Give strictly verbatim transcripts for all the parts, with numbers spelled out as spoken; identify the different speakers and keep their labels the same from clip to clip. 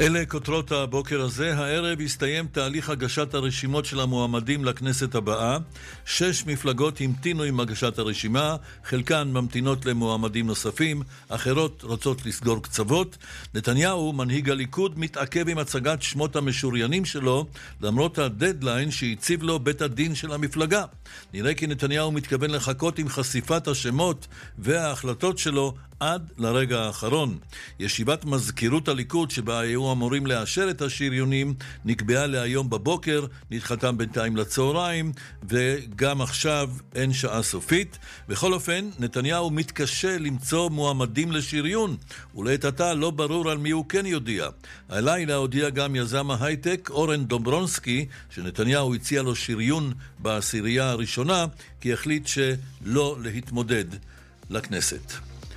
Speaker 1: אלה כותרות הבוקר הזה. הערב הסתיים תהליך הגשת הרשימות של המועמדים לכנסת הבאה. שש מפלגות המתינו עם הגשת הרשימה, חלקן ממתינות למועמדים נוספים, אחרות רוצות לסגור קצוות. נתניהו, מנהיג הליכוד, מתעכב עם הצגת שמות המשוריינים שלו, למרות הדדליין שהציב לו בית הדין של המפלגה. נראה כי נתניהו מתכוון לחכות עם חשיפת השמות וההחלטות שלו עד לרגע האחרון. ישיבת מזכירות הליכוד שבה היו אמורים לאשר את השריונים נקבעה להיום בבוקר, נדחתה בינתיים לצהריים, וגם עכשיו אין שעה סופית. בכל אופן, נתניהו מתקשה למצוא מועמדים לשריון, ולעת עתה לא ברור על מי הוא כן יודיע. הלילה הודיע גם יזם ההייטק אורן דומברנסקי שנתניהו הציע לו שריון בעשירייה הראשונה, כי החליט שלא להתמודד לכנסת.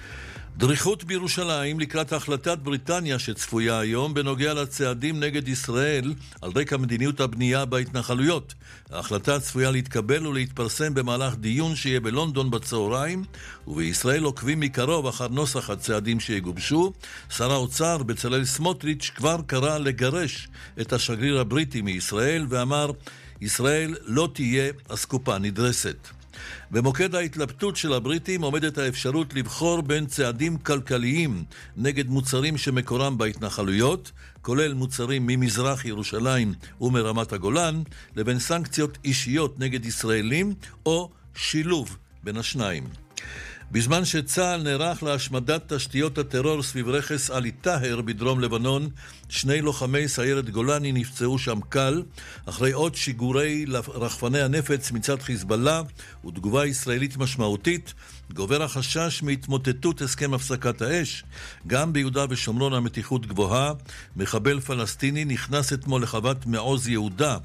Speaker 1: דריכות בירושלים לקראת החלטת בריטניה שצפויה היום בנוגע לצעדים נגד ישראל על רקע מדיניות הבנייה בהתנחלויות. ההחלטה צפויה להתקבל ולהתפרסם במהלך דיון שיהיה בלונדון בצהריים, ובישראל עוקבים מקרוב אחר נוסח הצעדים שיגובשו. שר האוצר בצלאל סמוטריץ' כבר קרא לגרש את השגריר הבריטי מישראל ואמר, ישראל לא תהיה אסקופה נדרסת. במוקד ההתלבטות של הבריטים עומדת האפשרות לבחור בין צעדים כלכליים נגד מוצרים שמקורם בהתנחלויות, כולל מוצרים ממזרח ירושלים ומרמת הגולן, לבין סנקציות אישיות נגד ישראלים או שילוב בין השניים. בזמן שצה"ל נערך להשמדת תשתיות הטרור סביב רכס עלי טהר בדרום לבנון, שני לוחמי סיירת גולני נפצעו שם קל, אחרי עוד שיגורי רחפני הנפץ מצד חיזבאללה ותגובה ישראלית משמעותית. גובר החשש מהתמוטטות הסכם הפסקת האש. גם ביהודה ושומרון המתיחות גבוהה. מחבל פלסטיני נכנס אתמול לחוות מעוז יהודה,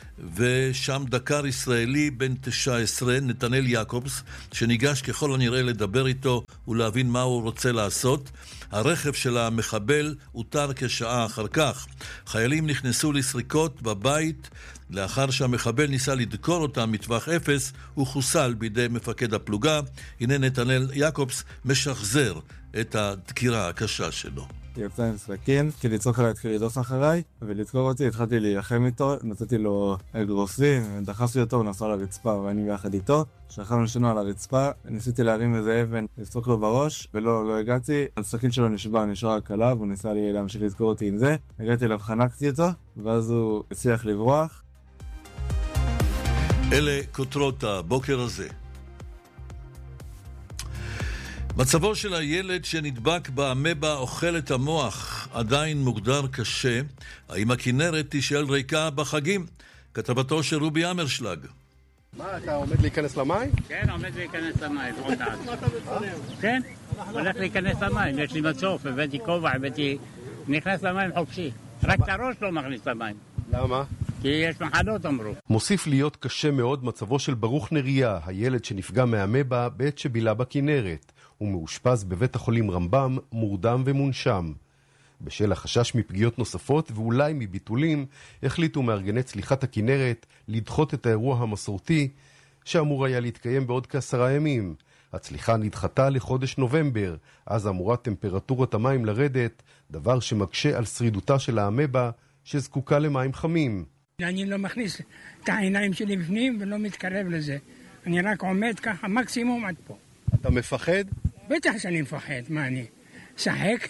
Speaker 1: ושם דקר ישראלי בן תשע עשרה, נתנאל יעקובס, שניגש ככל הנראה לדבר איתו ולהבין מה הוא רוצה לעשות. הרכב של המחבל הותר כשעה אחר כך. חיילים נכנסו לסריקות בבית לאחר שהמחבל ניסה לדקור אותם מטווח אפס, הוא חוסל בידי מפקד הפלוגה. הנה נתנאל יעקובס משחזר את הדקירה הקשה שלו.
Speaker 2: יצא עם סכין, כי לצעוק עליי התחיל לדוס אחריי, ולדקור אותי, התחלתי להילחם איתו, נתתי לו אגרופים, דחפתי אותו, הוא נסע לרצפה, ואני ביחד איתו. שכבנו שנו על הרצפה, ניסיתי להרים איזה אבן, לצעוק לו בראש, ולא לא הגעתי. הסכין שלו נשבע, נשאר רק עליו, הוא ניסה לי להמשיך לדקור אותי עם זה. הגעתי אליו, חנקתי אותו, ואז הוא הצליח לברוח.
Speaker 1: אלה כותרות הבוקר הזה. מצבו של הילד שנדבק באמבה אוכלת המוח עדיין מוגדר קשה. האם הכנרת תישאל ריקה בחגים? כתבתו של רובי אמרשלג.
Speaker 3: מה, אתה עומד להיכנס למים?
Speaker 4: כן, עומד להיכנס למים, עוד דעת. כן, הולך להיכנס למים, יש לי מצוף, הבאתי כובע, הבאתי... נכנס למים חופשי. רק את הראש לא מכניס למים.
Speaker 3: למה?
Speaker 4: כי יש מחנות, אמרו.
Speaker 5: מוסיף להיות קשה מאוד מצבו של ברוך נריה, הילד שנפגע מהמבה בעת שבילה בכנרת. הוא מאושפז בבית החולים רמב"ם, מורדם ומונשם. בשל החשש מפגיעות נוספות ואולי מביטולים, החליטו מארגני צליחת הכנרת לדחות את האירוע המסורתי, שאמור היה להתקיים בעוד כעשרה ימים. הצליחה נדחתה לחודש נובמבר, אז אמורה טמפרטורת המים לרדת, דבר שמקשה על שרידותה של האמבה, שזקוקה למים חמים.
Speaker 6: אני לא מכניס את העיניים שלי בפנים ולא מתקרב לזה. אני רק עומד ככה, מקסימום עד פה.
Speaker 3: אתה מפחד?
Speaker 6: בטח שאני מפחד, מה אני? שחק?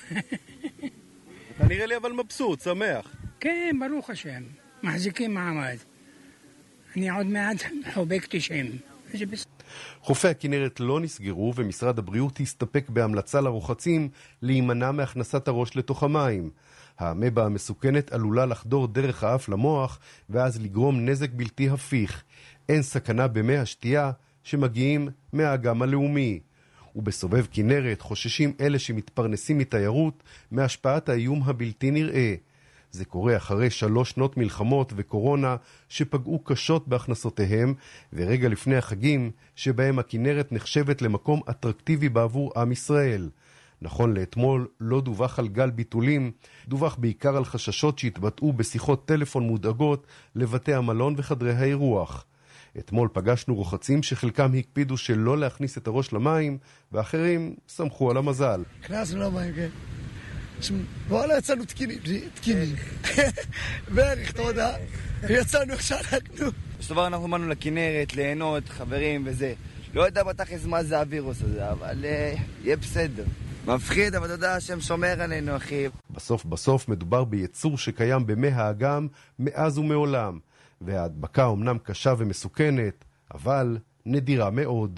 Speaker 3: אתה נראה לי אבל מבסוט, שמח.
Speaker 6: כן, ברוך השם. מחזיקים מעמד. אני עוד מעט חובק תשעים.
Speaker 5: חופי הכנרת לא נסגרו ומשרד הבריאות הסתפק בהמלצה לרוחצים להימנע מהכנסת הראש לתוך המים. האמבה המסוכנת עלולה לחדור דרך האף למוח ואז לגרום נזק בלתי הפיך. אין סכנה במי השתייה שמגיעים מהאגם הלאומי. ובסובב כנרת חוששים אלה שמתפרנסים מתיירות מהשפעת האיום הבלתי נראה. זה קורה אחרי שלוש שנות מלחמות וקורונה שפגעו קשות בהכנסותיהם, ורגע לפני החגים שבהם הכנרת נחשבת למקום אטרקטיבי בעבור עם ישראל. נכון לאתמול לא דווח על גל ביטולים, דווח בעיקר על חששות שהתבטאו בשיחות טלפון מודאגות לבתי המלון וחדרי האירוח. אתמול פגשנו רוחצים שחלקם הקפידו שלא להכניס את הראש למים, ואחרים סמכו על המזל.
Speaker 6: הכנסנו למים, כן.
Speaker 7: וואלה, יצאנו תקינים, תקינים. בערך, אתה יודע, יצאנו כשאנחנו. בסופו אנחנו באנו לכנרת, ליהנות, חברים וזה. לא יודע בתכלס מה זה הווירוס הזה, אבל יהיה בסדר. מפחיד, אבל אתה יודע, השם שומר עלינו, אחי.
Speaker 5: בסוף בסוף מדובר ביצור שקיים במי האגם מאז ומעולם, וההדבקה אומנם קשה ומסוכנת, אבל נדירה מאוד.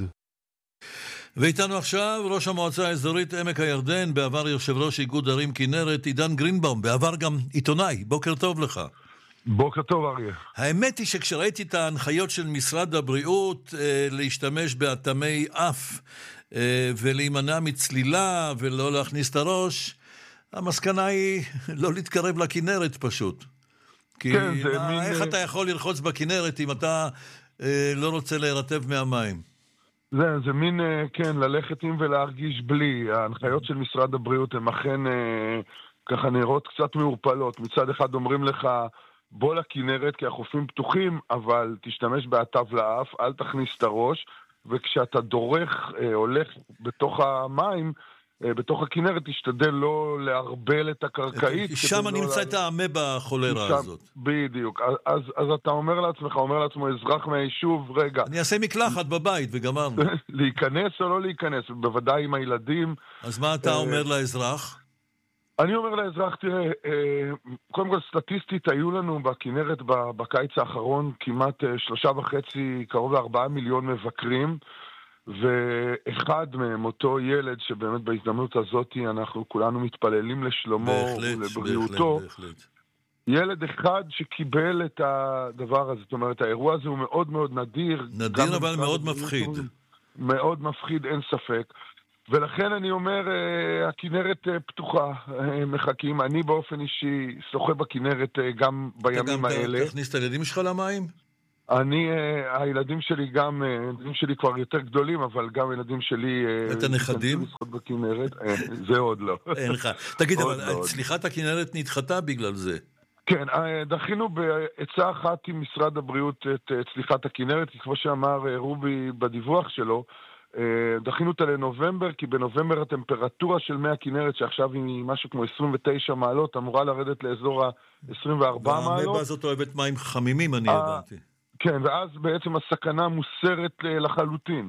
Speaker 1: ואיתנו עכשיו ראש המועצה האזורית עמק הירדן, בעבר יושב ראש איגוד ערים כנרת, עידן גרינבאום, בעבר גם עיתונאי. בוקר טוב לך.
Speaker 8: בוקר טוב, אריה.
Speaker 1: האמת היא שכשראיתי את ההנחיות של משרד הבריאות אה, להשתמש באטמי אף אה, ולהימנע מצלילה ולא להכניס את הראש, המסקנה היא לא להתקרב לכנרת פשוט. כי
Speaker 8: כן, זה
Speaker 1: מה,
Speaker 8: מין...
Speaker 1: איך אתה יכול לרחוץ בכנרת אם אתה אה, לא רוצה להירטב מהמים?
Speaker 8: זה, זה מין, כן, ללכת עם ולהרגיש בלי. ההנחיות של משרד הבריאות הן אכן אה, ככה נראות קצת מעורפלות. מצד אחד אומרים לך, בוא לכנרת כי החופים פתוחים, אבל תשתמש באטב לאף, אל תכניס את הראש, וכשאתה דורך, אה, הולך בתוך המים, אה, בתוך הכנרת, תשתדל לא להרבל את הקרקעית.
Speaker 1: שם אני
Speaker 8: לא
Speaker 1: נמצא
Speaker 8: לה...
Speaker 1: את העמה בחולרה שם, הזאת.
Speaker 8: בדיוק. אז, אז אתה אומר לעצמך, אומר לעצמו, אזרח מהיישוב, רגע.
Speaker 1: אני אעשה מקלחת בבית וגמרנו.
Speaker 8: להיכנס או לא להיכנס, בוודאי עם הילדים.
Speaker 1: אז מה אתה אומר לאזרח?
Speaker 8: אני אומר לאזרח, תראה, קודם כל סטטיסטית היו לנו בכנרת בקיץ האחרון כמעט שלושה וחצי, קרוב לארבעה מיליון מבקרים, ואחד מהם, אותו ילד שבאמת בהזדמנות הזאת אנחנו כולנו מתפללים לשלומו ולבריאותו, ילד אחד שקיבל את הדבר הזה, זאת אומרת, האירוע הזה הוא מאוד מאוד נדיר.
Speaker 1: נדיר אבל מאוד מפחיד.
Speaker 8: מאוד מפחיד, אין ספק. ולכן אני אומר, הכנרת פתוחה, מחכים. אני באופן אישי שוחה בכנרת גם בימים האלה.
Speaker 1: אתה תכניס את הילדים שלך למים?
Speaker 8: אני, הילדים שלי גם, הילדים שלי כבר יותר גדולים, אבל גם הילדים שלי...
Speaker 1: את הנכדים?
Speaker 8: לשחות בכנרת. זה עוד לא.
Speaker 1: אין לך. תגיד, אבל צליחת הכנרת נדחתה בגלל זה.
Speaker 8: כן, דחינו בעצה אחת עם משרד הבריאות את צליחת הכנרת, כי כמו שאמר רובי בדיווח שלו, דחינו אותה לנובמבר, כי בנובמבר הטמפרטורה של מי הכנרת, שעכשיו היא משהו כמו עשרים ותשע מעלות, אמורה לרדת לאזור ה-עשרים וארבע מעלות.
Speaker 1: והמבה הזאת אוהבת מים חמימים, אני הבנתי.
Speaker 8: כן, ואז בעצם הסכנה מוסרת לחלוטין.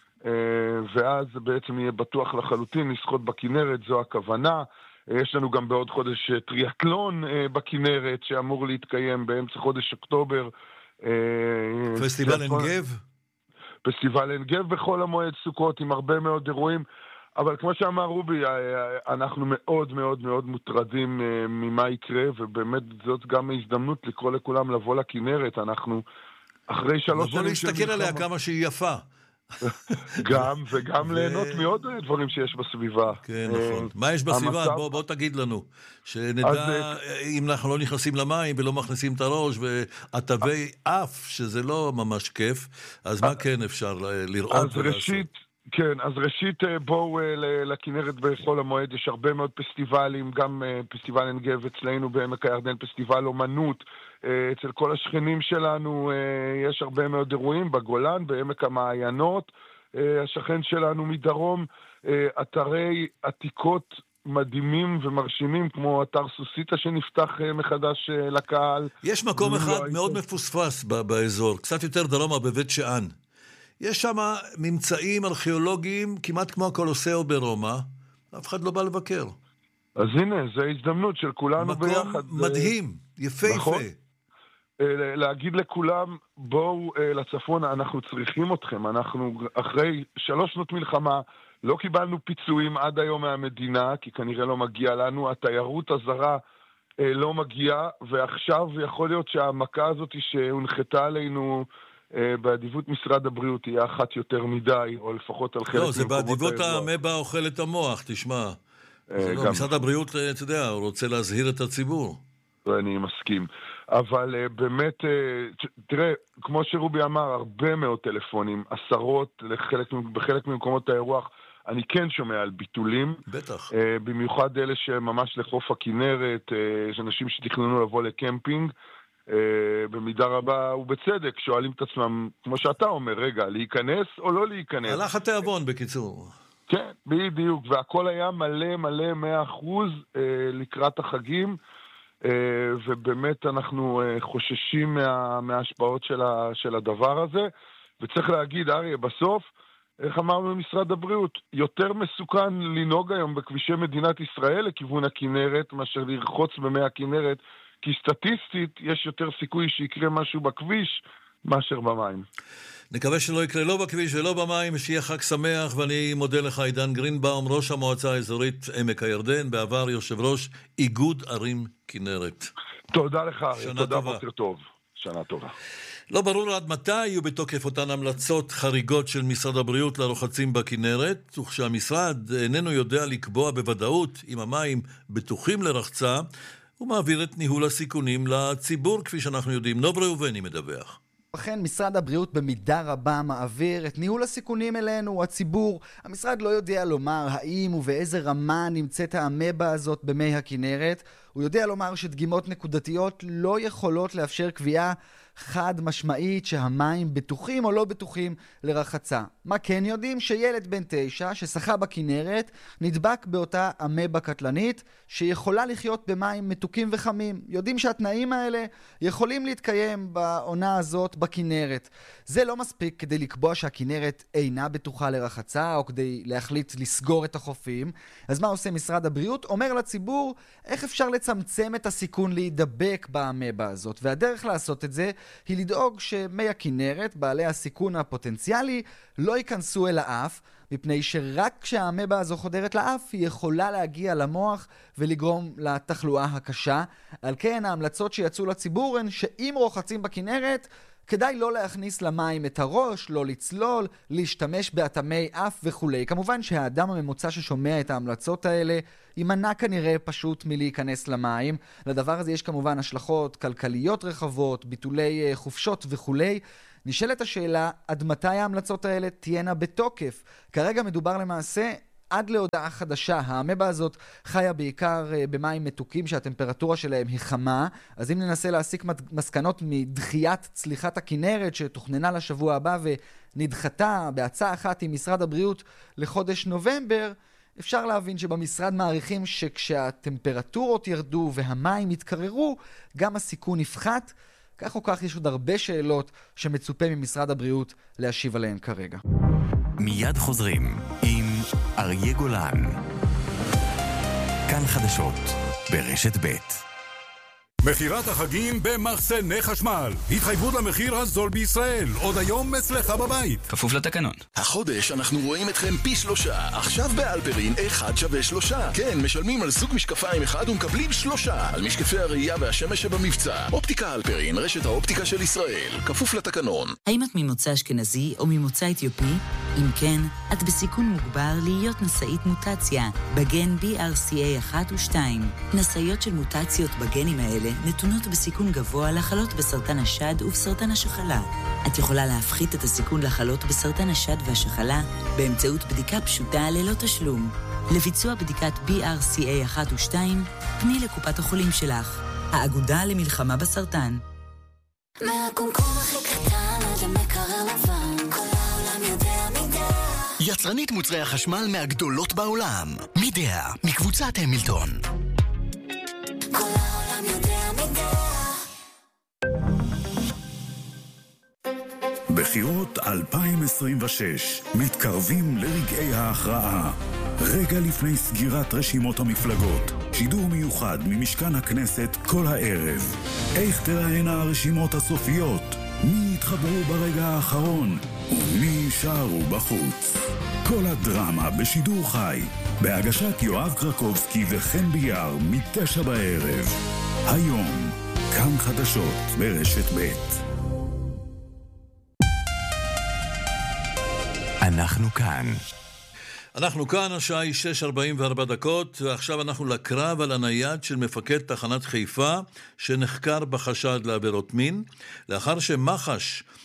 Speaker 8: ואז בעצם יהיה בטוח לחלוטין לשחות בכנרת, זו הכוונה. יש לנו גם בעוד חודש טריאטלון בכנרת, שאמור להתקיים באמצע חודש אוקטובר.
Speaker 1: פסטיבל עין גב?
Speaker 8: פסטיבל עין גב בחול המועד סוכות, עם הרבה מאוד אירועים. אבל כמו שאמר רובי, אנחנו מאוד מאוד מאוד מוטרדים ממה יקרה, ובאמת זאת גם ההזדמנות לקרוא לכולם לבוא לכנרת. אנחנו אחרי שלוש שנים...
Speaker 1: לבוא להסתכל עליה כמה שהיא יפה.
Speaker 8: גם, וגם ליהנות מעוד דברים שיש בסביבה.
Speaker 1: כן, נכון. מה יש בסביבה? בוא תגיד לנו. שנדע אם אנחנו לא נכנסים למים ולא מכניסים את הראש, ועטבי אף, שזה לא ממש כיף, אז מה כן אפשר לראות ולעשות?
Speaker 8: כן, אז ראשית בואו לכנרת בחול המועד, יש הרבה מאוד פסטיבלים, גם פסטיבל עין גב אצלנו בעמק הירדן, פסטיבל אומנות, אצל כל השכנים שלנו יש הרבה מאוד אירועים, בגולן, בעמק המעיינות, השכן שלנו מדרום, אתרי עתיקות מדהימים ומרשימים, כמו אתר סוסיטה שנפתח מחדש לקהל.
Speaker 1: יש מקום אחד מאוד מפוספס באזור, קצת יותר דרומה בבית שאן. יש שם ממצאים ארכיאולוגיים כמעט כמו הקולוסאו ברומא, אף אחד לא בא לבקר.
Speaker 8: אז הנה, זו ההזדמנות של כולנו ביחד.
Speaker 1: מקום מדהים, יפה
Speaker 8: נכון?
Speaker 1: יפה.
Speaker 8: להגיד לכולם, בואו לצפון, אנחנו צריכים אתכם, אנחנו אחרי שלוש שנות מלחמה, לא קיבלנו פיצויים עד היום מהמדינה, כי כנראה לא מגיע לנו, התיירות הזרה לא מגיעה, ועכשיו יכול להיות שהמכה הזאת שהונחתה עלינו באדיבות משרד הבריאות תהיה אחת יותר מדי, או לפחות על חלק
Speaker 1: לא, זה באדיבות המבה אוכל את המוח, תשמע. לא, משרד הבריאות, אתה יודע, הוא רוצה להזהיר את הציבור.
Speaker 8: ואני מסכים. אבל באמת, תראה, כמו שרובי אמר, הרבה מאוד טלפונים, עשרות לחלק, בחלק ממקומות האירוח, אני כן שומע על ביטולים.
Speaker 1: בטח.
Speaker 8: במיוחד אלה שממש לחוף הכנרת, יש אנשים שתכננו לבוא לקמפינג, במידה רבה ובצדק, שואלים את עצמם, כמו שאתה אומר, רגע, להיכנס או לא להיכנס?
Speaker 1: הלך התיאבון בקיצור.
Speaker 8: כן, בדיוק, והכל היה מלא מלא מאה אחוז אה, לקראת החגים, אה, ובאמת אנחנו אה, חוששים מה, מההשפעות של, ה, של הדבר הזה, וצריך להגיד, אריה, בסוף, איך אמרנו במשרד הבריאות, יותר מסוכן לנהוג היום בכבישי מדינת ישראל לכיוון הכנרת, מאשר לרחוץ במי הכנרת, כי סטטיסטית יש יותר סיכוי שיקרה משהו בכביש מאשר במים.
Speaker 1: נקווה שלא יקרה לא בכביש ולא במים, שיהיה חג שמח, ואני מודה לך עידן גרינבאום, ראש המועצה האזורית עמק הירדן, בעבר יושב ראש איגוד ערים כנרת.
Speaker 8: תודה לך, אריה, תודה,
Speaker 1: טובה.
Speaker 8: בוקר טוב, שנה טובה.
Speaker 1: לא ברור עד מתי יהיו בתוקף אותן המלצות חריגות של משרד הבריאות לרוחצים בכנרת, וכשהמשרד איננו יודע לקבוע בוודאות אם המים בטוחים לרחצה, הוא מעביר את ניהול הסיכונים לציבור, כפי שאנחנו יודעים. נוב ראובני מדווח.
Speaker 9: לכן משרד הבריאות במידה רבה מעביר את ניהול הסיכונים אלינו, הציבור. המשרד לא יודע לומר האם ובאיזה רמה נמצאת האמבה הזאת במי הכנרת. הוא יודע לומר שדגימות נקודתיות לא יכולות לאפשר קביעה חד משמעית שהמים בטוחים או לא בטוחים לרחצה. מה כן יודעים? שילד בן תשע ששחה בכנרת נדבק באותה אמבה קטלנית שיכולה לחיות במים מתוקים וחמים. יודעים שהתנאים האלה יכולים להתקיים בעונה הזאת בכנרת. זה לא מספיק כדי לקבוע שהכנרת אינה בטוחה לרחצה או כדי להחליט לסגור את החופים. אז מה עושה משרד הבריאות? אומר לציבור איך אפשר לצמצם את הסיכון להידבק באמבה הזאת. והדרך לעשות את זה היא לדאוג שמי הכנרת, בעלי הסיכון הפוטנציאלי, לא ייכנסו אל האף, מפני שרק כשהאמבה הזו חודרת לאף היא יכולה להגיע למוח ולגרום לתחלואה הקשה. על כן ההמלצות שיצאו לציבור הן שאם רוחצים בכנרת, כדאי לא להכניס למים את הראש, לא לצלול, להשתמש באטמי אף וכו'. כמובן שהאדם הממוצע ששומע את ההמלצות האלה יימנע כנראה פשוט מלהיכנס למים. לדבר הזה יש כמובן השלכות כלכליות רחבות, ביטולי חופשות וכו'. נשאלת השאלה, עד מתי ההמלצות האלה תהיינה בתוקף? כרגע מדובר למעשה עד להודעה חדשה. האמבה הזאת חיה בעיקר במים מתוקים שהטמפרטורה שלהם היא חמה, אז אם ננסה להסיק מסקנות מדחיית צליחת הכנרת שתוכננה לשבוע הבא ונדחתה בהצעה אחת עם משרד הבריאות לחודש נובמבר, אפשר להבין שבמשרד מעריכים שכשהטמפרטורות ירדו והמים יתקררו, גם הסיכון יפחת. כך או כך יש עוד הרבה שאלות שמצופה ממשרד הבריאות להשיב עליהן כרגע.
Speaker 10: מיד חוזרים עם אריה גולן. כאן חדשות ברשת ב'.
Speaker 11: מחירת החגים במחסני חשמל. התחייבות למחיר הזול בישראל. עוד היום אצלך בבית.
Speaker 10: כפוף לתקנון.
Speaker 12: החודש אנחנו רואים אתכם פי שלושה. עכשיו באלפרין אחד שווה שלושה. כן, משלמים על סוג משקפיים אחד ומקבלים שלושה. על משקפי הראייה והשמש שבמבצע. אופטיקה אלפרין, רשת האופטיקה של ישראל. כפוף לתקנון.
Speaker 13: האם את ממוצא אשכנזי או ממוצא אתיופי? אם כן, את בסיכון מוגבר להיות נשאית מוטציה בגן בי אר סי איי אחת ושתיים. נשאיות של מוטציות בגנים האלה נתונות בסיכון גבוה לחלות בסרטן השד ובסרטן השחלה. את יכולה להפחית את הסיכון לחלות בסרטן השד והשחלה באמצעות בדיקה פשוטה ללא תשלום. לביצוע בדיקת בי אר סי איי אחת ושתיים, פני לקופת החולים שלך. האגודה למלחמה בסרטן.
Speaker 14: מהקומקום הכי קטן עד המקרר לבן, כל העולם יודע מידע.
Speaker 12: יצרנית מוצרי החשמל מהגדולות בעולם. מידע, מקבוצת המילטון.
Speaker 14: כל העולם יודע מידע.
Speaker 11: בחירות אלפיים עשרים ושש מתקרבים לרגעי ההכרעה. רגע לפני סגירת רשימות המפלגות. שידור מיוחד ממשכן הכנסת כל הערב. איך תראינה הרשימות הסופיות? מי יתחברו ברגע האחרון? ומי יישארו בחוץ? כל הדרמה בשידור חי. בהגשת יואב קרקובסקי וחן ביאר מתשע בערב. היום, כאן חדשות ברשת ב'.
Speaker 10: אנחנו כאן.
Speaker 1: אנחנו כאן, השעה היא שש ארבעים וארבע דקות, ועכשיו אנחנו לקרב על הנייד של מפקד תחנת חיפה, שנחקר בחשד לעבירות מין, לאחר שמח"ש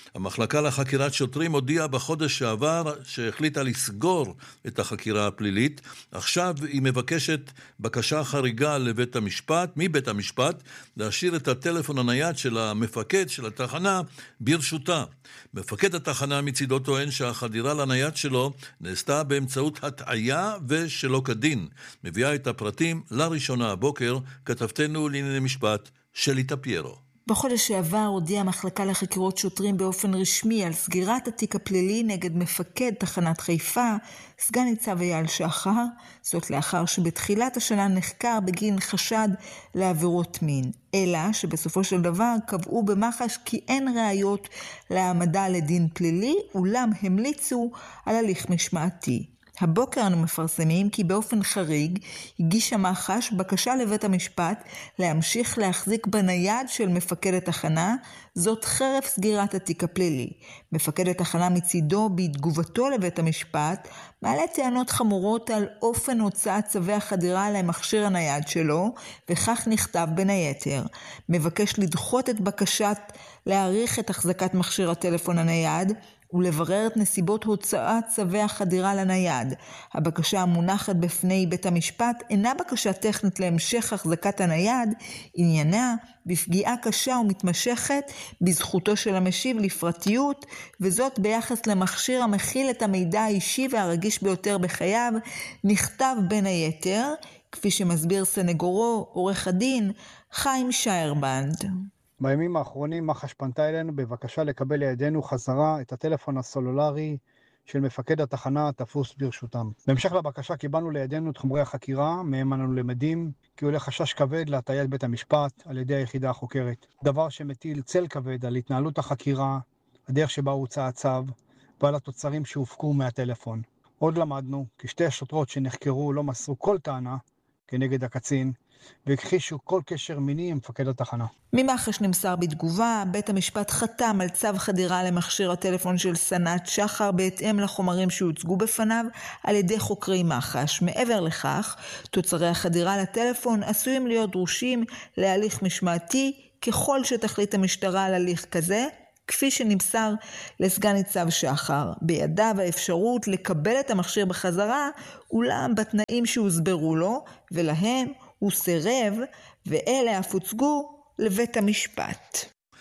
Speaker 1: המחלקה לחקירת שוטרים הודיעה בחודש שעבר שהחליטה לסגור את החקירה הפלילית. עכשיו היא מבקשת בקשה חריגה לבית המשפט, מבית המשפט, להשאיר את הטלפון הנייד של המפקד של התחנה ברשותה. מפקד התחנה מצידו טוען שהחדירה לנייד שלו נעשתה באמצעות הטעיה ושלא כדין. מביאה את הפרטים לראשונה הבוקר כתבתנו לענייני משפט שלי טפיירו.
Speaker 15: בחודש שעבר הודיעה המחלקה לחקירות שוטרים באופן רשמי על סגירת התיק הפלילי נגד מפקד תחנת חיפה, סגן ניצב אייל שחר, זאת לאחר שבתחילת השנה נחקר בגין חשד לעבירות מין, אלא שבסופו של דבר קבעו במח"ש כי אין ראיות להעמדה לדין פלילי, אולם המליצו על הליך משמעתי. הבוקר אנו מפרסמים כי באופן חריג הגישה מח"ש בקשה לבית המשפט להמשיך להחזיק בנייד של מפקד התחנה, זאת חרף סגירת התיק הפלילי. מפקד התחנה מצידו בתגובתו לבית המשפט מעלה טענות חמורות על אופן הוצאת צווי החדירה למכשיר הנייד שלו, וכך נכתב בין היתר. מבקש לדחות את בקשת להאריך את החזקת מכשיר הטלפון הנייד, ולברר את נסיבות הוצאת צווי החדירה לנייד. הבקשה המונחת בפני בית המשפט אינה בקשה טכנית להמשך החזקת הנייד, עניינה בפגיעה קשה ומתמשכת בזכותו של המשיב לפרטיות, וזאת ביחס למכשיר המכיל את המידע האישי והרגיש ביותר בחייו, נכתב בין היתר, כפי שמסביר סנגורו, עורך הדין, חיים שיירבנד.
Speaker 16: בימים האחרונים מח"ש פנתה אלינו בבקשה לקבל לידינו חזרה את הטלפון הסלולרי של מפקד התחנה התפוס ברשותם. בהמשך לבקשה קיבלנו לידינו את חומרי החקירה, מהם אנו למדים כי עולה חשש כבד להטיית בית המשפט על ידי היחידה החוקרת. דבר שמטיל צל כבד על התנהלות החקירה, הדרך שבה הוצא הצו ועל התוצרים שהופקו מהטלפון. עוד למדנו כי שתי השוטרות שנחקרו לא מסרו כל טענה כנגד הקצין, והכחישו כל קשר מיני עם מפקד התחנה.
Speaker 15: ממח"ש נמסר בתגובה, בית המשפט חתם על צו חדירה למכשיר הטלפון של סנת שחר בהתאם לחומרים שהוצגו בפניו על ידי חוקרי מח"ש. מעבר לכך, תוצרי החדירה לטלפון עשויים להיות דרושים להליך משמעתי ככל שתחליט המשטרה על הליך כזה, כפי שנמסר לסגן ניצב שחר. בידיו האפשרות לקבל את המכשיר בחזרה, אולם בתנאים שהוסברו לו, ולהם הוא סירב, ואלה אף הוצגו לבית המשפט.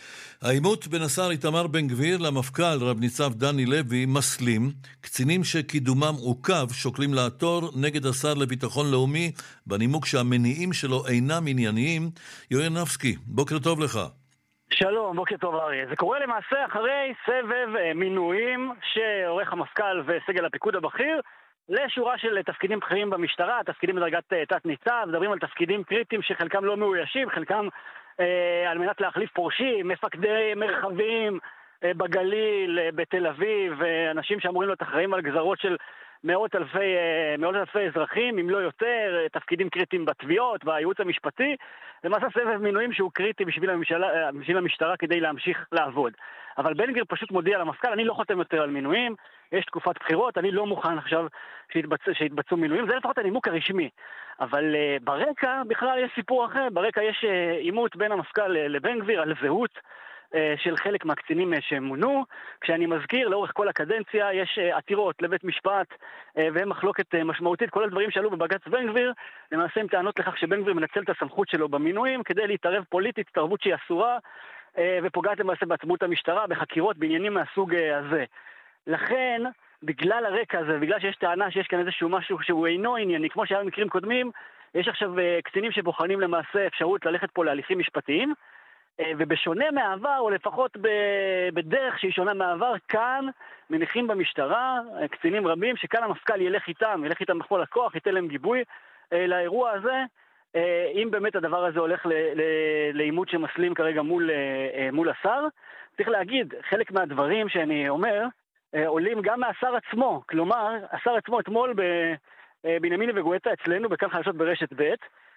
Speaker 1: העימות בין השר איתמר בן גביר למפכ"ל רב ניצב דני לוי מסלים. קצינים שקידומם עוכב שוקלים לעתור נגד השר לביטחון לאומי בנימוק שהמניעים שלו אינם ענייניים. יואל נפסקי, בוקר טוב לך.
Speaker 17: שלום, בוקר טוב אריה. זה קורה למעשה אחרי סבב מינויים שעורך המפכ"ל וסגל הפיקוד הבכיר לשורה של תפקידים בכירים במשטרה, תפקידים בדרגת תת ניצב, מדברים על תפקידים קריטיים שחלקם לא מאוישים, חלקם אה, על מנת להחליף פורשים, מפקדי מרחבים אה, בגליל, אה, בתל אביב, אה, אנשים שאמורים להיות אחראים על גזרות של מאות אלפי, אה, מאות אלפי אזרחים, אם לא יותר, אה, תפקידים קריטיים בתביעות, בייעוץ המשפטי. למעשה סבב מינויים שהוא קריטי בשביל, הממשלה, בשביל המשטרה כדי להמשיך לעבוד. אבל בן גביר פשוט מודיע למפכ"ל, אני לא חותם יותר על מינויים, יש תקופת בחירות, אני לא מוכן עכשיו שיתבצע, שיתבצעו מינויים, זה לפחות הנימוק הרשמי. אבל uh, ברקע בכלל יש סיפור אחר, ברקע יש uh, עימות בין המפכ"ל uh, לבן גביר על זהות uh, של חלק מהקצינים uh, שמונו. כשאני מזכיר, לאורך כל הקדנציה יש uh, עתירות לבית משפט uh, והם מחלוקת uh, משמעותית, כל הדברים שעלו בבג"ץ בן גביר, למעשה הם טענות לכך שבן גביר מנצל את הסמכות שלו במינויים כדי להתערב פוליטית, התערבות שהיא אסורה, ופוגעת למעשה בעצמאות המשטרה בחקירות בעניינים מהסוג הזה. לכן, בגלל הרקע הזה, בגלל שיש טענה שיש כאן איזשהו משהו שהוא אינו ענייני, כמו שהיה במקרים קודמים, יש עכשיו קצינים שבוחנים למעשה אפשרות ללכת פה להליכים משפטיים, ובשונה מהעבר, או לפחות בדרך שהיא שונה מהעבר, כאן מניחים במשטרה קצינים רבים שכאן המפכ"ל ילך איתם, ילך איתם בכל הכוח, ייתן להם גיבוי לאירוע הזה, אם באמת הדבר הזה הולך לעימות שמסלים כרגע מול, מול השר. צריך להגיד, חלק מהדברים שאני אומר, עולים גם מהשר עצמו. כלומר, השר עצמו אתמול בבנימין וגואטה אצלנו, בכאן חדשות ברשת ב',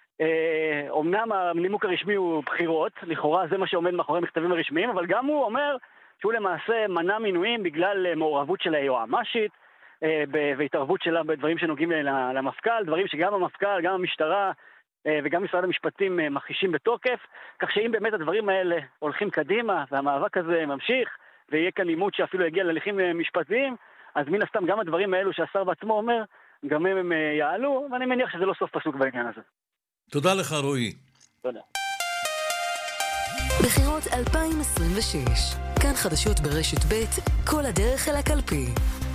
Speaker 17: אומנם הנימוק הרשמי הוא בחירות, לכאורה זה מה שעומד מאחורי מכתבים הרשמיים, אבל גם הוא אומר שהוא למעשה מנע מינויים בגלל מעורבות של היועמ"שית, והתערבות שלה בדברים שנוגעים למפכ"ל, דברים שגם המפכ"ל, גם המשטרה, וגם משרד המשפטים מכחישים בתוקף, כך שאם באמת הדברים האלה הולכים קדימה והמאבק הזה ממשיך, ויהיה כאן עימות שאפילו יגיע להליכים משפטיים, אז מן הסתם גם הדברים האלו שהשר בעצמו אומר, גם הם, הם יעלו, ואני מניח שזה לא סוף פסוק בעניין הזה.
Speaker 1: תודה לך, רועי.
Speaker 17: תודה.
Speaker 18: בחירות אלפיים עשרים ושש, כאן חדשות ברשת ב', כל הדרך אל הקלפי.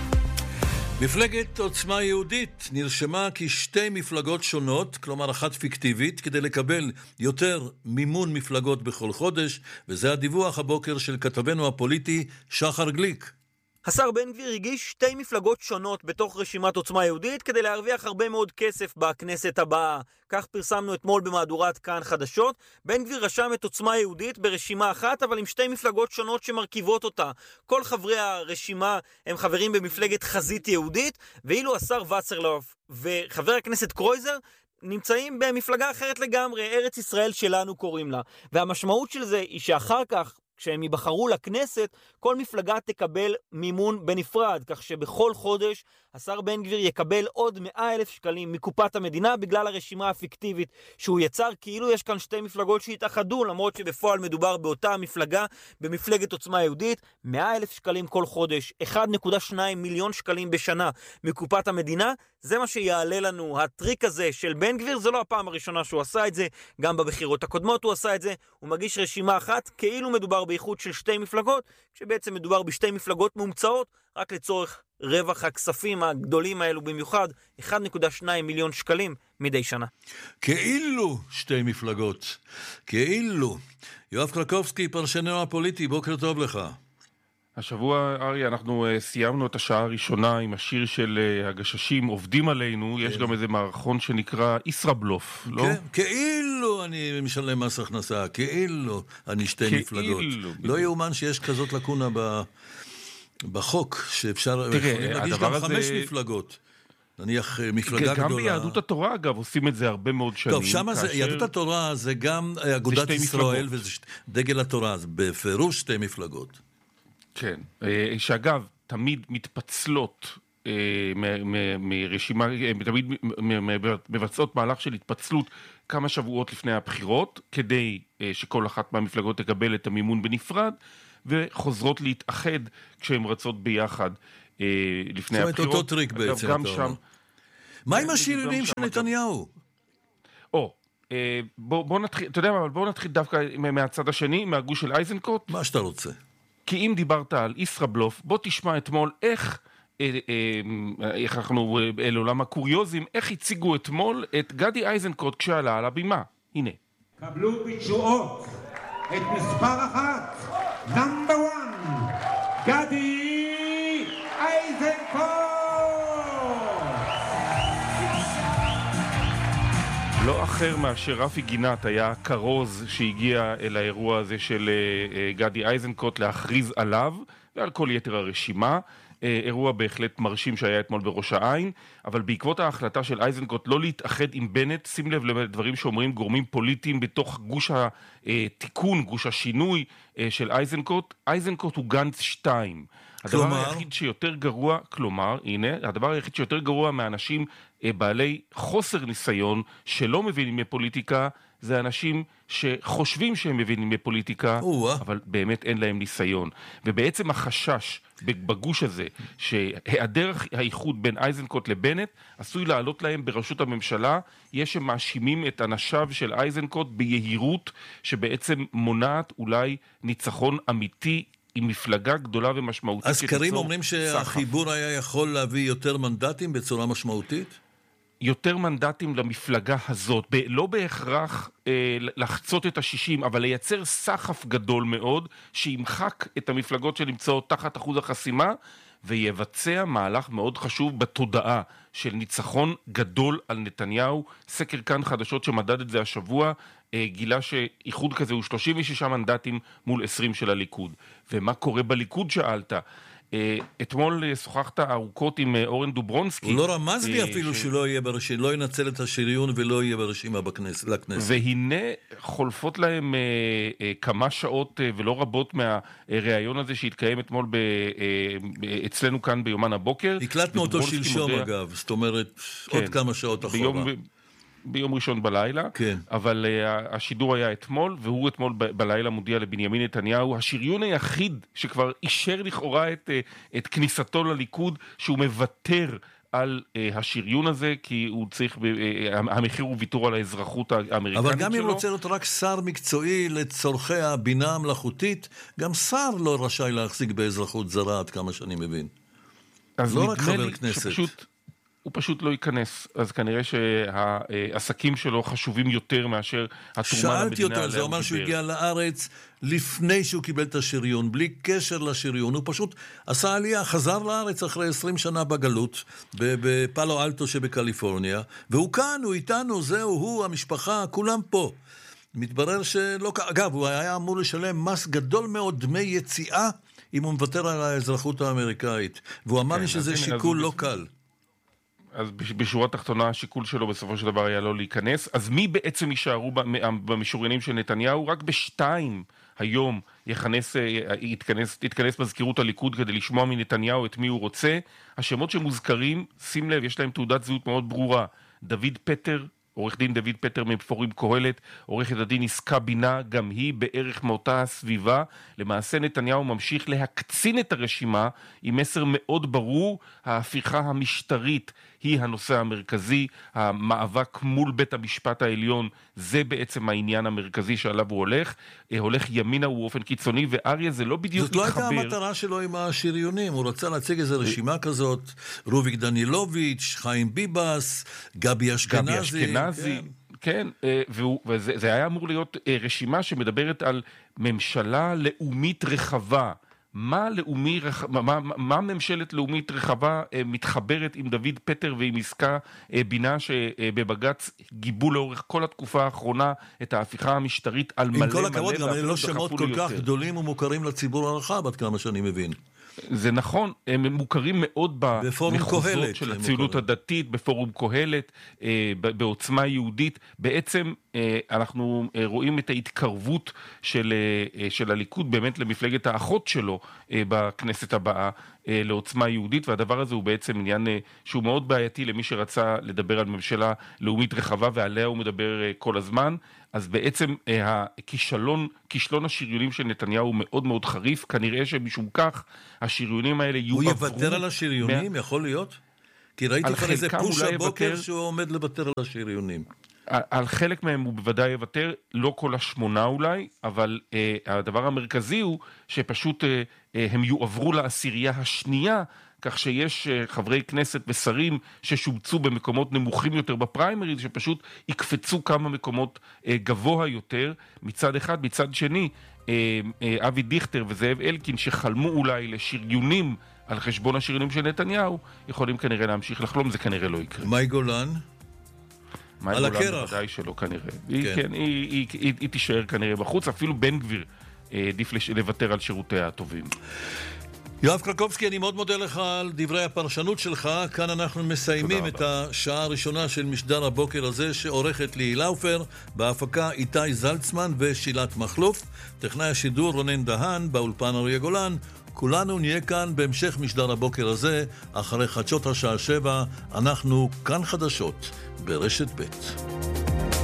Speaker 1: מפלגת עוצמה יהודית נרשמה כשתי מפלגות שונות, כלומר אחת פיקטיבית, כדי לקבל יותר מימון מפלגות בכל חודש, וזה הדיווח הבוקר של כתבנו הפוליטי שחר גליק.
Speaker 19: השר בן גביר הגיש שתי מפלגות שונות בתוך רשימת עוצמה יהודית כדי להרוויח הרבה מאוד כסף בכנסת הבאה. כך פרסמנו אתמול במהדורת כאן חדשות. בן גביר רשם את עוצמה יהודית ברשימה אחת, אבל עם שתי מפלגות שונות שמרכיבות אותה. כל חברי הרשימה הם חברים במפלגת חזית יהודית, ואילו השר וצרלאוף וחבר הכנסת קרויזר נמצאים במפלגה אחרת לגמרי, ארץ ישראל שלנו קוראים לה. והמשמעות של זה היא שאחר כך, כשהם ייבחרו לכנסת, כל מפלגה תקבל מימון בנפרד, כך שבכל חודש השר בן גביר יקבל עוד מאה אלף שקלים מקופת המדינה בגלל הרשימה הפיקטיבית שהוא יצר, כאילו יש כאן שתי מפלגות שהתאחדו, למרות שבפועל מדובר באותה מפלגה, במפלגת עוצמה יהודית. מאה אלף שקלים כל חודש, אחד נקודה שתיים מיליון שקלים בשנה מקופת המדינה, זה מה שיעלה לנו. הטריק הזה של בן גביר, זה לא הפעם הראשונה שהוא עשה את זה, גם בבחירות הקודמות הוא עשה את זה, הוא מגיש רשימה אחת, כאילו מדובר באיחוד של שתי מפלגות, כשבעצם מדובר בשתי מפלגות מומצאות, רק לצורך רווח הכספים הגדולים האלו במיוחד, אחד נקודה שתיים מיליון שקלים מדי שנה.
Speaker 1: כאילו שתי מפלגות, כאילו. יואב קרקובסקי, פרשננו הפוליטי, בוקר טוב לך.
Speaker 20: השבוע, ארי, אנחנו uh, סיימנו את השעה הראשונה עם השיר של uh, הגששים עובדים עלינו, כן. יש גם איזה מערכון שנקרא ישראבלוף, לא?
Speaker 1: כן, כאילו אני משלם מס הכנסה, כאילו אני שתי כאילו, מפלגות. לא יאומן שיש כזאת לקונה ב... בחוק, שאפשר להגיש גם הזה... חמש מפלגות. נניח מפלגה
Speaker 20: גם
Speaker 1: גדולה.
Speaker 20: גם ביהדות התורה, אגב, עושים את זה הרבה מאוד שנים.
Speaker 1: טוב, שם
Speaker 20: כאשר...
Speaker 1: זה, יהדות התורה זה גם אגודת ישראל, וזה דגל התורה, זה בפירוש שתי מפלגות.
Speaker 20: כן, שאגב, תמיד מתפצלות מרשימה, תמיד מבצעות מהלך של התפצלות כמה שבועות לפני הבחירות, כדי שכל אחת מהמפלגות תקבל את המימון בנפרד, וחוזרות להתאחד כשהן רצות ביחד אה, לפני הבחירות.
Speaker 1: זאת אומרת, אותו טריק בעצם.
Speaker 20: גם שם...
Speaker 1: מה עם השריונים של נתניהו?
Speaker 20: או, אה, בוא, בוא נתחיל, אתה יודע מה, אבל בוא נתחיל דווקא מהצד השני, מהגוש של איזנקוט.
Speaker 1: מה שאתה רוצה.
Speaker 20: כי אם דיברת על ישראבלוף, בוא תשמע אתמול איך, אה, אה, איך אנחנו, אל עולם הקוריוזים, איך הציגו אתמול את גדי איזנקוט כשעלה על הבימה. הנה.
Speaker 21: קבלו בתשואות את מספר אחת. נאמבר וואן, גדי איזנקוט!
Speaker 20: לא אחר מאשר רפי גינת היה קרוז שהגיע אל האירוע הזה של גדי איזנקוט להכריז עליו ועל כל יתר הרשימה. אירוע בהחלט מרשים שהיה אתמול בראש העין, אבל בעקבות ההחלטה של איזנקוט לא להתאחד עם בנט, שים לב לדברים שאומרים גורמים פוליטיים בתוך גוש התיקון, גוש השינוי של איזנקוט, איזנקוט הוא גנץ שתיים. הדבר כלומר... היחיד שיותר גרוע, כלומר, הנה, הדבר היחיד שיותר גרוע מאנשים בעלי חוסר ניסיון שלא מבינים בפוליטיקה, זה אנשים שחושבים שהם מבינים בפוליטיקה, אבל באמת אין להם ניסיון. ובעצם החשש בגוש הזה, שהיעדר האיחוד בין איזנקוט לבנט, עשוי לעלות להם בראשות הממשלה, יש שמאשימים את אנשיו של איזנקוט ביהירות, שבעצם מונעת אולי ניצחון אמיתי, עם מפלגה גדולה ומשמעותית.
Speaker 1: אז קרים אומרים שהחיבור היה יכול להביא יותר מנדטים בצורה משמעותית?
Speaker 20: יותר מנדטים למפלגה הזאת, ב- לא בהכרח אה, לחצות את השישים, אבל לייצר סחף גדול מאוד, שימחק את המפלגות שנמצאות תחת אחוז החסימה, ויבצע מהלך מאוד חשוב בתודעה של ניצחון גדול על נתניהו. סקר כאן חדשות שמדד את זה השבוע, אה, גילה שאיחוד כזה הוא שלושים ושישה מנדטים מול עשרים של הליכוד. ומה קורה בליכוד שאלת? אתמול שוחחת ארוכות עם אורן דוברונסקי.
Speaker 1: הוא לא רמז לי אפילו שלא יהיה ברשימה, לא ינצל את השריון ולא יהיה ברשימה לכנסת.
Speaker 20: והנה חולפות להם כמה שעות ולא רבות מהראיון הזה שהתקיים אתמול אצלנו כאן ביומן הבוקר.
Speaker 1: הקלטנו אותו שלשום אגב, זאת אומרת עוד כמה שעות אחורה.
Speaker 20: ביום ראשון בלילה,
Speaker 1: כן.
Speaker 20: אבל uh, השידור היה אתמול, והוא אתמול ב- בלילה מודיע לבנימין נתניהו, השריון היחיד שכבר אישר לכאורה את, uh, את כניסתו לליכוד, שהוא מוותר על uh, השריון הזה, כי הוא צריך, uh, המחיר הוא ויתור על האזרחות האמריקנית שלו.
Speaker 1: אבל גם אם רוצה להיות רק שר מקצועי לצורכי הבינה המלאכותית, גם שר לא רשאי להחזיק באזרחות זרה, עד כמה שאני מבין. לא רק חבר כנסת.
Speaker 20: שפשוט, הוא פשוט לא ייכנס, אז כנראה שהעסקים שלו חשובים יותר מאשר התרומה למדינה.
Speaker 1: שאלתי אותו, זה אומר שהוא הגיע לארץ לפני שהוא קיבל את השריון, בלי קשר לשריון, הוא פשוט עשה עלייה, חזר לארץ אחרי עשרים שנה בגלות, בפאלו אלטו שבקליפורניה, והוא כאן, הוא איתנו, זהו, הוא, המשפחה, כולם פה. מתברר שלא, אגב, הוא היה אמור לשלם מס גדול מאוד, דמי יציאה, אם הוא מוותר על האזרחות האמריקאית, והוא אמר לי שזה שיקול לא קל.
Speaker 20: אז בשורה התחתונה השיקול שלו בסופו של דבר היה לא להיכנס. אז מי בעצם יישארו במשוריינים של נתניהו? רק בשתיים היום יכנס, יתכנס, יתכנס מזכירות הליכוד כדי לשמוע מנתניהו את מי הוא רוצה. השמות שמוזכרים, שים לב, יש להם תעודת זהות מאוד ברורה. דוד פטר, עורך דין דוד פטר מפורום קהלת, עורכת הדין עסקה בינה, גם היא בערך מאותה הסביבה. למעשה נתניהו ממשיך להקצין את הרשימה עם מסר מאוד ברור, ההפיכה המשטרית היא הנושא המרכזי, המאבק מול בית המשפט העליון, זה בעצם העניין המרכזי שעליו הוא הולך, הולך ימינה הוא באופן קיצוני, ואריה זה לא בדיוק
Speaker 1: מתחבר. זאת לא הייתה המטרה שלו עם השריונים, הוא רצה להציג איזו רשימה כזאת, רוביק דנילוביץ', חיים ביבס, גבי אשכנזי.
Speaker 20: גבי אשכנזי, כן, וזה היה אמור להיות רשימה שמדברת על ממשלה לאומית רחבה, מה לאומי, מה, מה ממשלת לאומית רחבה מתחברת עם דוד פטר ועם עסקה בינה שבבגץ גיבו לאורך כל התקופה האחרונה את ההפיכה המשטרית על מלא מלא.
Speaker 1: עם כל הכבוד, גם הם לא שמות כל כך גדולים ומוכרים לציבור הרחב, עד כמה שאני מבין.
Speaker 20: זה נכון, הם מוכרים מאוד במחוזות של הציונות הדתית, בפורום קהלת, בעוצמה יהודית. בעצם אנחנו רואים את ההתקרבות של, של הליכוד באמת למפלגת האחות שלו בכנסת הבאה, לעוצמה יהודית, והדבר הזה הוא בעצם עניין שהוא מאוד בעייתי למי שרצה לדבר על ממשלה לאומית רחבה, ועליה הוא מדבר כל הזמן. אז בעצם הכישלון, כישלון השריונים של נתניהו הוא מאוד מאוד חריף, כנראה שמשום כך השריונים האלה יהיו...
Speaker 1: הוא יוותר על השריונים, מה... יכול להיות? כי ראיתי כבר איזה פוש הבוקר שהוא עומד לוותר על השריונים.
Speaker 20: על, על חלק מהם הוא בוודאי יוותר, לא כל השמונה אולי, אבל אה, הדבר המרכזי הוא שפשוט אה, אה, הם יועברו לעשירייה השנייה, כך שיש חברי כנסת ושרים ששובצו במקומות נמוכים יותר בפריימריז, שפשוט יקפצו כמה מקומות גבוה יותר מצד אחד. מצד שני, אבי דיכטר וזאב אלקין שחלמו אולי לשריונים על חשבון השריונים של נתניהו, יכולים כנראה להמשיך לחלום, זה כנראה לא יקרה.
Speaker 1: מאי גולן?
Speaker 20: מאי
Speaker 1: על
Speaker 20: גולן
Speaker 1: הקרח.
Speaker 20: בוודאי שלא כנראה. כן. היא, כן, היא, היא, היא, היא תישאר כנראה בחוץ, אפילו בן גביר עדיף לוותר על שירותיה הטובים.
Speaker 1: יואב קרקובסקי, אני מאוד מודה לך על דברי הפרשנות שלך. כאן אנחנו מסיימים את השעה הראשונה של משדר הבוקר הזה, שעורכת לי לאופר, בהפקה איתי זלצמן ושילת מחלוף, טכנאי השידור רונן דהן, באולפן אריה גולן. כולנו נהיה כאן בהמשך משדר הבוקר הזה, אחרי חדשות השעה שבע. אנחנו כאן חדשות ברשת ב'.